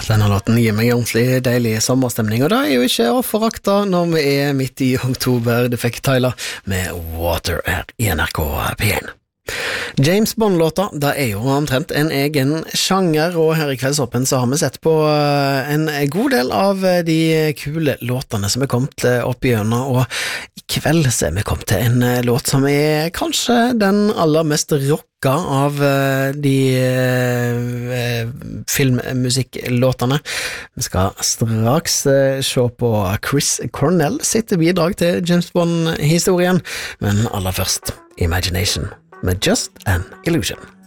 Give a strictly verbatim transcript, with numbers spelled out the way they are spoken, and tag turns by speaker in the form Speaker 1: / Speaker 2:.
Speaker 1: Denne låten gir meg ordentlig deilig sommerstemning, og det er jo ikke å forakte når vi er midt i oktober. Det fikk Tyler med Water her i N R K P én. James Bond-låta, det er jo omtrent en egen sjanger, og her i Kveldsåpen så har vi sett på en god del av de kule låtene som er kommet opp igjennom, og i kveld så er vi kommet til en låt som er kanskje den aller mest rocka av de eh, filmmusikklåtene. Vi skal straks se på Chris Cornell sitt bidrag til James Bond-historien, men aller først Imagination med Just an Illusion.